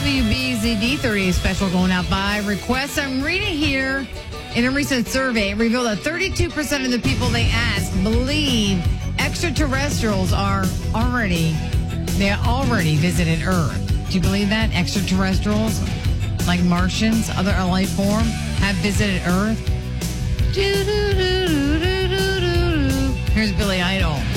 WBZD 30 special going out by request. I'm reading here in a recent survey, it revealed that 32% of the people they asked believe extraterrestrials already visited Earth. Do you believe that? Extraterrestrials, like Martians, other life form, have visited Earth? Here's Billy Idol.